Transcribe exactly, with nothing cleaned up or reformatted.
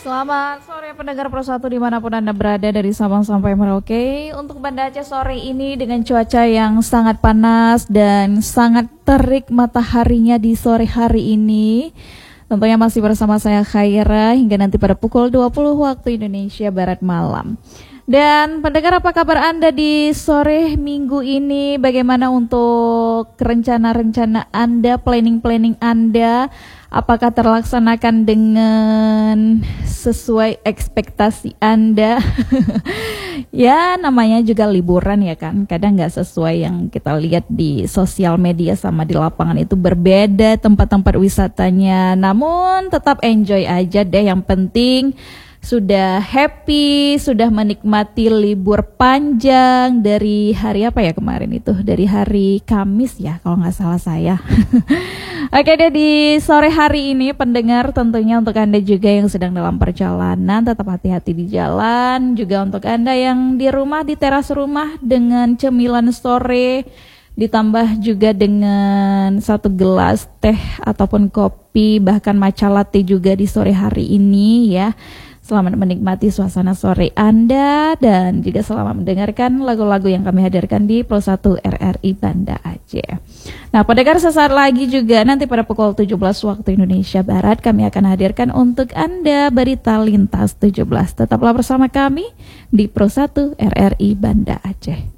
Selamat sore pendengar Pro satu dimanapun Anda berada dari Sabang sampai Merauke. Untuk Banda Aceh sore ini dengan cuaca yang sangat panas dan sangat terik mataharinya di sore hari ini. Tentunya masih bersama saya Khaira hingga nanti pada pukul dua puluh waktu Indonesia Barat malam. Dan pendengar, apa kabar Anda di sore minggu ini? Bagaimana untuk rencana-rencana Anda, planning-planning Anda? Apakah terlaksanakan dengan sesuai ekspektasi Anda? Ya, namanya juga liburan ya kan. Kadang nggak sesuai yang kita lihat di sosial media sama di lapangan, itu berbeda tempat-tempat wisatanya. Namun tetap enjoy aja deh. Yang penting sudah happy, sudah menikmati libur panjang dari hari apa ya kemarin itu? Dari hari Kamis ya kalau nggak salah saya. Oke deh, di sore hari ini pendengar, tentunya untuk Anda juga yang sedang dalam perjalanan tetap hati-hati di jalan. Juga untuk Anda yang di rumah, di teras rumah dengan cemilan sore, ditambah juga dengan satu gelas teh ataupun kopi, bahkan matcha latte juga di sore hari ini ya. Selamat menikmati suasana sore Anda dan juga selamat mendengarkan lagu-lagu yang kami hadirkan di Pro satu R R I Banda Aceh. Nah, pendengar, sesaat lagi juga nanti pada pukul tujuh belas waktu Indonesia Barat kami akan hadirkan untuk Anda berita lintas tujuh belas. Tetaplah bersama kami di Pro satu R R I Banda Aceh.